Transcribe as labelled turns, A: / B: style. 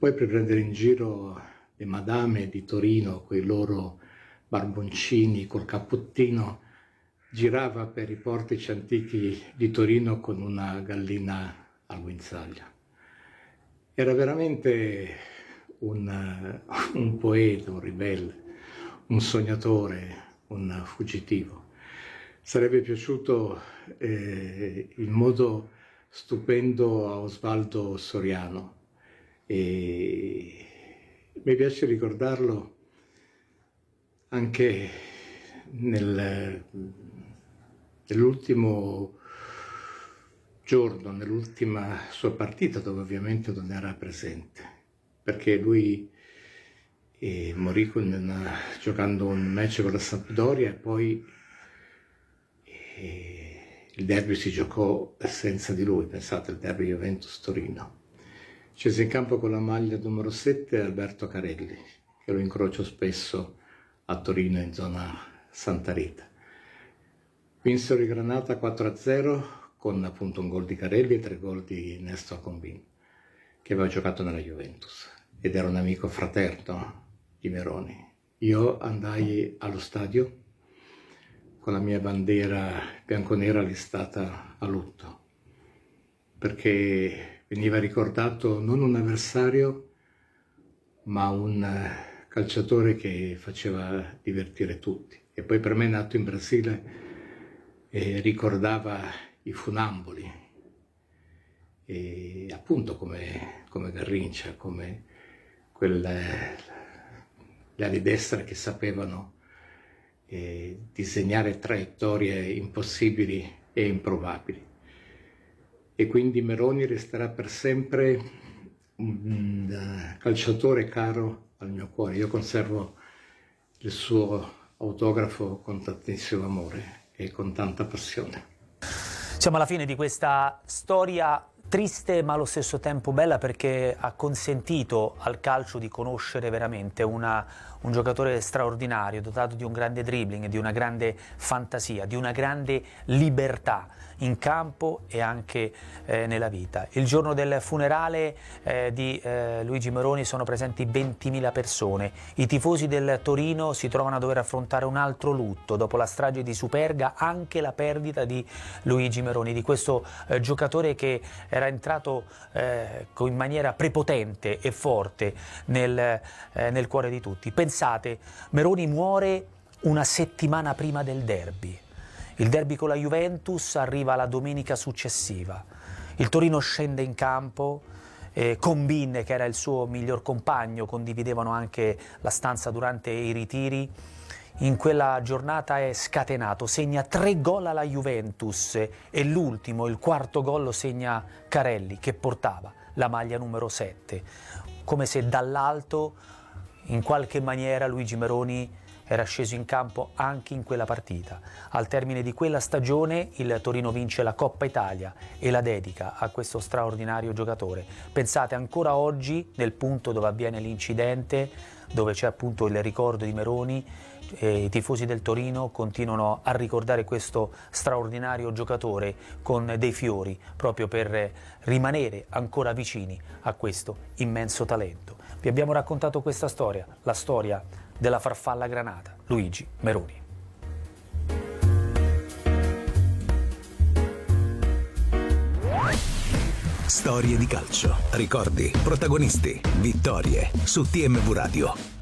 A: poi per prendere in giro le madame di Torino, quei loro barboncini col cappottino, girava per i portici antichi di Torino con una gallina al guinzaglio. Era veramente un poeta, un ribelle, un sognatore, un fuggitivo. Sarebbe piaciuto il modo stupendo a Osvaldo Soriano, e mi piace ricordarlo anche nell'ultimo giorno, nell'ultima sua partita, dove ovviamente non era presente, perché lui morì giocando un match con la Sampdoria, e poi il derby si giocò senza di lui. Pensate, il derby Juventus-Torino. Scese in campo con la maglia numero 7 Alberto Carelli, che lo incrocio spesso a Torino in zona Santa Rita. Vinsero i Granata 4-0 con appunto un gol di Carelli e 3 gol di Néstor Combin, che aveva giocato nella Juventus ed era un amico fraterno di Meroni. Io andai allo stadio con la mia bandiera bianconera listata a lutto, perché veniva ricordato non un avversario, ma un calciatore che faceva divertire tutti. E poi per me, nato in Brasile, ricordava i funamboli, e appunto come Garrincha, come le ali destre che sapevano disegnare traiettorie impossibili e improbabili. E quindi Meroni resterà per sempre un calciatore caro al mio cuore. Io conservo il suo autografo con tantissimo amore e con tanta passione.
B: Siamo alla fine di questa storia triste ma allo stesso tempo bella, perché ha consentito al calcio di conoscere veramente un giocatore straordinario, dotato di un grande dribbling, di una grande fantasia, di una grande libertà in campo e anche nella vita. Il giorno del funerale di Luigi Meroni sono presenti 20.000 persone. I tifosi del Torino si trovano a dover affrontare un altro lutto dopo la strage di Superga, anche la perdita di Luigi Meroni, di questo giocatore che era entrato in maniera prepotente e forte nel cuore di tutti. Pensate, Meroni muore una settimana prima del derby. Il derby con la Juventus arriva la domenica successiva. Il Torino scende in campo, Combin, che era il suo miglior compagno, condividevano anche la stanza durante i ritiri. In quella giornata è scatenato, segna 3 gol alla Juventus e l'ultimo, il quarto gol, lo segna Carelli, che portava la maglia numero 7. Come se dall'alto, in qualche maniera, Luigi Meroni era sceso in campo anche in quella partita. Al termine di quella stagione il Torino vince la Coppa Italia e la dedica a questo straordinario giocatore. Pensate, ancora oggi, nel punto dove avviene l'incidente, dove c'è appunto il ricordo di Meroni, i tifosi del Torino continuano a ricordare questo straordinario giocatore con dei fiori, proprio per rimanere ancora vicini a questo immenso talento. Vi abbiamo raccontato questa storia, la storia della farfalla granata, Luigi Meroni.
C: Storie di calcio, ricordi, protagonisti, vittorie su TMV Radio.